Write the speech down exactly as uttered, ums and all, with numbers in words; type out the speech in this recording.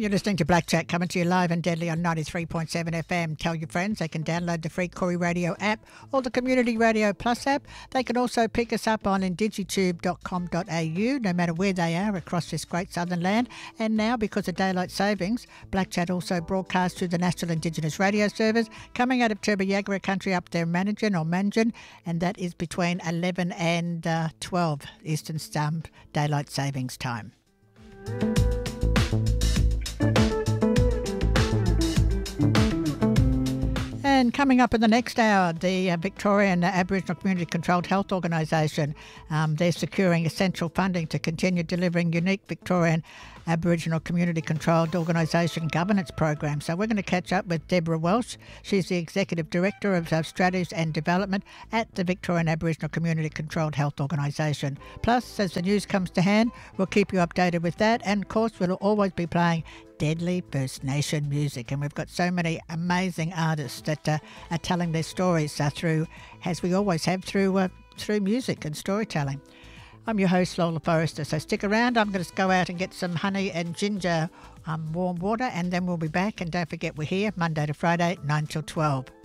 You're listening to Black Chat, coming to you live and deadly on ninety-three point seven F M. Tell your friends they can download the free Corey Radio app or the Community Radio Plus app. They can also pick us up on indigitube dot com dot a u, no matter where they are across this great southern land. And now, because of daylight savings, Black Chat also broadcasts through the National Indigenous Radio Service, coming out of Turba Yagara country up there, Manjin or Manjin, and that is between eleven and uh, twelve Eastern Standard Daylight Savings Time. And coming up in the next hour, the uh, Victorian Aboriginal Community Controlled Health Organisation, um, they're securing essential funding to continue delivering unique Victorian Aboriginal Community Controlled Organisation governance program. So we're going to catch up with Deborah Welsh. She's the Executive Director of uh, Strategies and Development at the Victorian Aboriginal Community Controlled Health Organisation. Plus, as the news comes to hand, we'll keep you updated with that. And of course, we'll always be playing deadly First Nation music, and we've got so many amazing artists that uh, are telling their stories uh, through, as we always have, through uh, through music and storytelling. I'm your host, Lola Forrester, so stick around. I'm going to go out and get some honey and ginger um, warm water, and then we'll be back. And don't forget, we're here Monday to Friday, nine till twelve.